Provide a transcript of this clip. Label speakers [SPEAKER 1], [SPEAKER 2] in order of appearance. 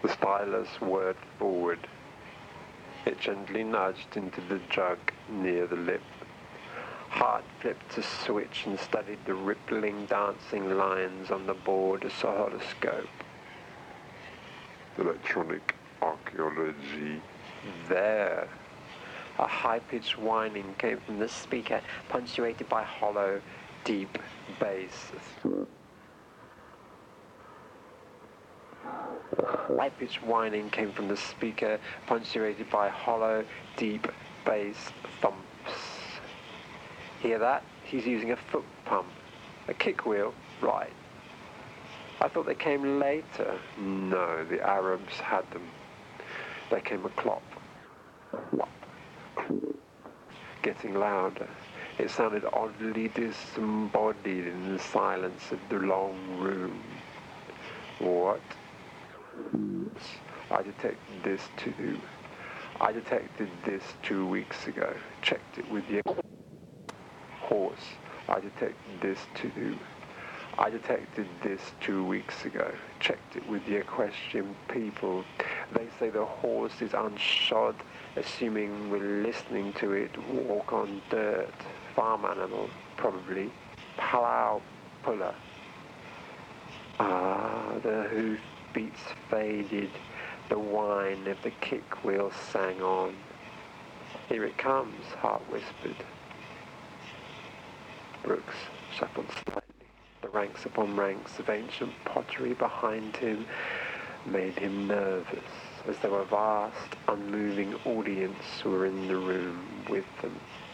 [SPEAKER 1] The stylus whirred forward. It gently nudged into the jug near the lip. Hart flipped a switch and studied the rippling, dancing lines on the board as a horoscope.
[SPEAKER 2] Electronic archaeology.
[SPEAKER 1] There. A high-pitched whining came from the speaker, punctuated by hollow, deep bass. High-pitched whining came from the speaker, punctuated by hollow, deep bass thumps. Hear that? He's using a foot pump. A kick wheel? Right. I thought they came later. No, the Arabs had them. There came a clop. Getting louder. It sounded oddly disembodied in the silence of the long room. What? I detected this too. I detected this 2 weeks ago. Checked it with your horse. I detected this too. I detected this 2 weeks ago. Checked it with the equestrian people. They say the horse is unshod, assuming we're listening to it walk on dirt. Farm animal, probably. Palau puller. Ah, the hoof beats faded. The whine of the kick wheel sang on. Here it comes, Hart whispered. Brooks shuffled slightly. The ranks upon ranks of ancient pottery behind him made him nervous, as though a vast, unmoving audience were in the room with them.